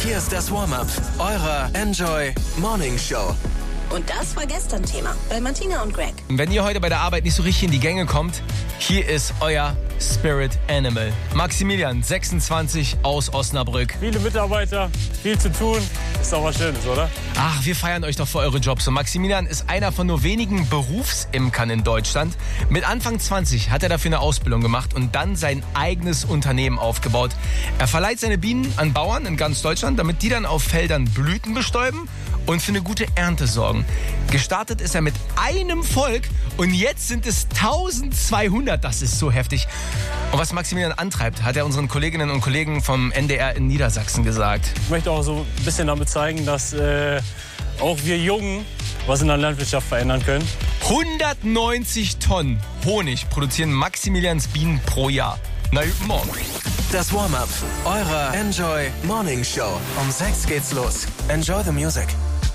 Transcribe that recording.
Hier ist das Warm-Up eurer Enjoy Morning Show. Und das war gestern Thema bei Martina und Greg. Wenn ihr heute bei der Arbeit nicht so richtig in die Gänge kommt, hier ist euer Spirit Animal. Maximilian, 26, aus Osnabrück. Viele Mitarbeiter, viel zu tun. Ist doch was Schönes, oder? Ach, wir feiern euch doch für eure Jobs. Und Maximilian ist einer von nur wenigen Berufsimkern in Deutschland. Mit Anfang 20 hat er dafür eine Ausbildung gemacht und dann sein eigenes Unternehmen aufgebaut. Er verleiht seine Bienen an Bauern in ganz Deutschland, damit die dann auf Feldern Blüten bestäuben und für eine gute Ernte sorgen. Gestartet ist er mit einem Volk und jetzt sind es 1200. Das ist so heftig. Und was Maximilian antreibt, hat er unseren Kolleginnen und Kollegen vom NDR in Niedersachsen gesagt. Ich möchte auch so ein bisschen damit zeigen, dass auch wir Jungen was in der Landwirtschaft verändern können. 190 Tonnen Honig produzieren Maximilians Bienen pro Jahr. Na, guten Morgen. Das Warm-Up eurer Enjoy Morning Show. Um 6 geht's los. Enjoy the music.